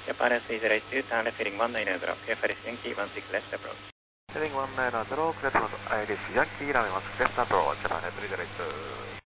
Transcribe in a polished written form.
Japan S302, turn left heading 190, FRS Yankee 16 left approach. Heading 190, left front Irish Yankee, runway 16 left approach, Japan S302.